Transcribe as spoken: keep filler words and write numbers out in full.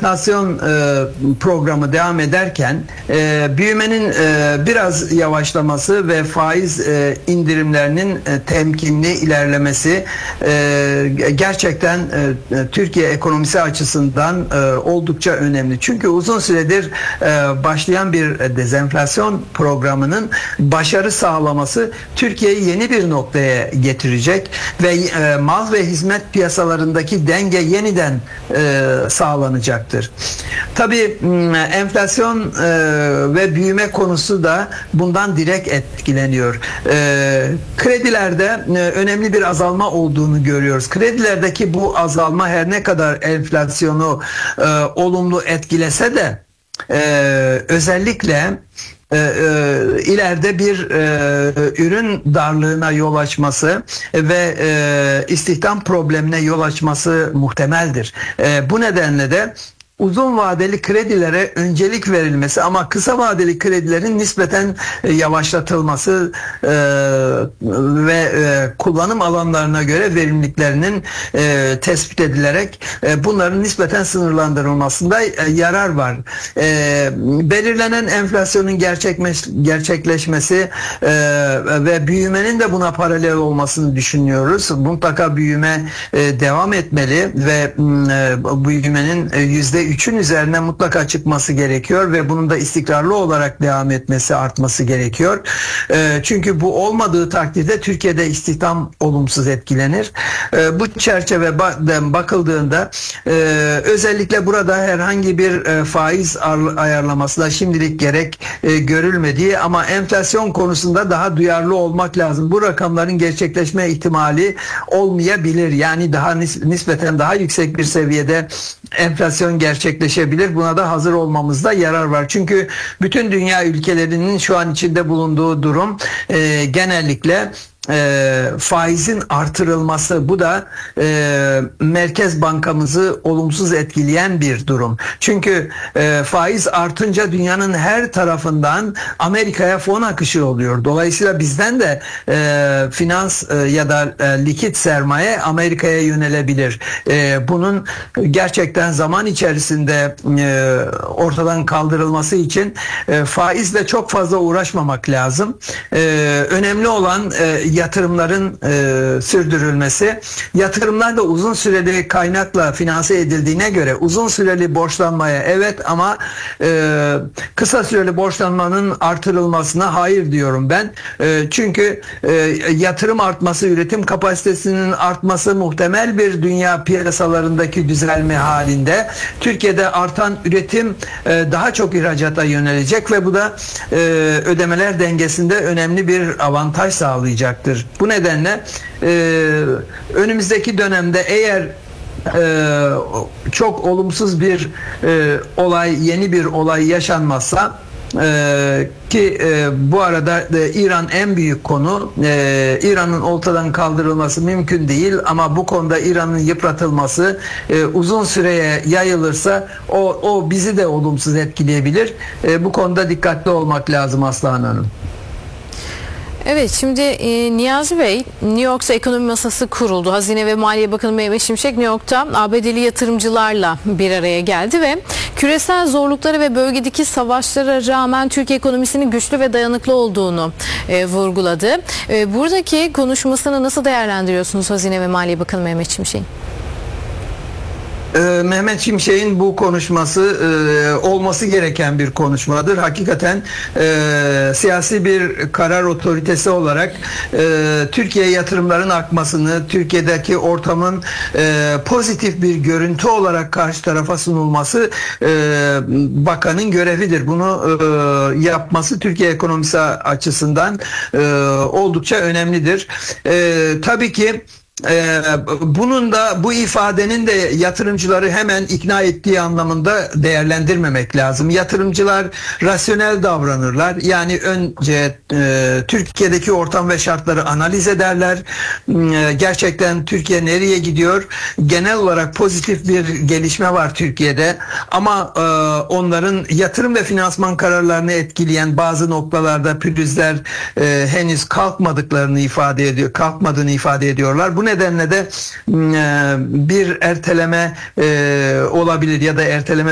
enflasyon e, programı devam ederken e, büyümenin e, biraz yavaşlaması ve faiz e, indirimlerinin e, temkinli ilerlemesi e, gerçekten e, Türkiye ekonomisi açısından e, oldukça önemli. Çünkü uzun süredir e, başlayan bir dezenflasyon programının başarı sağlaması Türkiye'yi yeni bir noktaya getirecek ve e, mal ve hizmet piyasalarındaki denge yeniden e, sağlanacaktır. Tabii enflasyon e, ve büyüme konusu da bundan direkt etkileniyor. E, kredilerde e, önemli bir azalma olduğunu görüyoruz. Kredilerdeki bu azalma her ne kadar enflasyonu e, olumlu etkilese de e, özellikle Ee, e, ileride bir e, ürün darlığına yol açması ve e, istihdam problemine yol açması muhtemeldir. E, bu nedenle de uzun vadeli kredilere öncelik verilmesi ama kısa vadeli kredilerin nispeten e, yavaşlatılması e, ve e, kullanım alanlarına göre verimliliklerinin e, tespit edilerek e, bunların nispeten sınırlandırılmasında e, yarar var. E, belirlenen enflasyonun gerçekleş, gerçekleşmesi e, ve büyümenin de buna paralel olmasını düşünüyoruz. Mutlaka büyüme e, devam etmeli ve e, büyümenin e, yüzde üçün üzerine mutlaka çıkması gerekiyor ve bunun da istikrarlı olarak devam etmesi, artması gerekiyor. E, çünkü bu olmadığı takdirde Türkiye'de istihdam olumsuz etkilenir. E, bu çerçeveden bakıldığında e, özellikle burada herhangi bir e, faiz ayarlaması da şimdilik gerek e, görülmediği ama enflasyon konusunda daha duyarlı olmak lazım. Bu rakamların gerçekleşme ihtimali olmayabilir. Yani daha nis- nispeten daha yüksek bir seviyede enflasyon gerçekleşebilir. Buna da hazır olmamızda yarar var. Çünkü bütün dünya ülkelerinin şu an içinde bulunduğu durum e, genellikle E, faizin artırılması, bu da e, Merkez Bankamızı olumsuz etkileyen bir durum. Çünkü e, faiz artınca dünyanın her tarafından Amerika'ya fon akışı oluyor. Dolayısıyla bizden de e, finans e, ya da e, likit sermaye Amerika'ya yönelebilir. E, bunun gerçekten zaman içerisinde e, ortadan kaldırılması için e, faizle çok fazla uğraşmamak lazım. E, önemli olan e, yatırımların e, sürdürülmesi. Yatırımlar da uzun süreli kaynakla finanse edildiğine göre uzun süreli borçlanmaya evet ama e, kısa süreli borçlanmanın artırılmasına hayır diyorum ben. E, çünkü e, yatırım artması, üretim kapasitesinin artması muhtemel bir dünya piyasalarındaki düzelme halinde Türkiye'de artan üretim e, daha çok ihracata yönelecek ve bu da e, ödemeler dengesinde önemli bir avantaj sağlayacaktır. Bu nedenle e, önümüzdeki dönemde eğer e, çok olumsuz bir e, olay, yeni bir olay yaşanmazsa e, ki e, bu arada e, İran en büyük konu, e, İran'ın ortadan kaldırılması mümkün değil ama bu konuda İran'ın yıpratılması e, uzun süreye yayılırsa o, o bizi de olumsuz etkileyebilir. E, bu konuda dikkatli olmak lazım Aslan Hanım. Evet, şimdi e, Niyazi Bey, New York'ta ekonomi masası kuruldu. Hazine ve Maliye Bakanı Mehmet Şimşek New York'ta A B D'li yatırımcılarla bir araya geldi ve küresel zorluklara ve bölgedeki savaşlara rağmen Türkiye ekonomisinin güçlü ve dayanıklı olduğunu e, vurguladı. E, buradaki konuşmasını nasıl değerlendiriyorsunuz Hazine ve Maliye Bakanı Mehmet Şimşek'in? Ee, Mehmet Şimşek'in bu konuşması e, olması gereken bir konuşmadır. Hakikaten e, siyasi bir karar otoritesi olarak e, Türkiye yatırımların akmasını, Türkiye'deki ortamın e, pozitif bir görüntü olarak karşı tarafa sunulması e, bakanın görevidir. Bunu e, yapması Türkiye ekonomisi açısından e, oldukça önemlidir. E, tabii ki Ee, bunun da bu ifadenin de yatırımcıları hemen ikna ettiği anlamında değerlendirmemek lazım. Yatırımcılar rasyonel davranırlar. Yani önce e, Türkiye'deki ortam ve şartları analiz ederler. E, gerçekten Türkiye nereye gidiyor? Genel olarak pozitif bir gelişme var Türkiye'de. Ama e, onların yatırım ve finansman kararlarını etkileyen bazı noktalarda pürüzler e, henüz kalkmadıklarını ifade ediyor, kalkmadığını ifade ediyorlar. Bu nedenle de bir erteleme olabilir ya da erteleme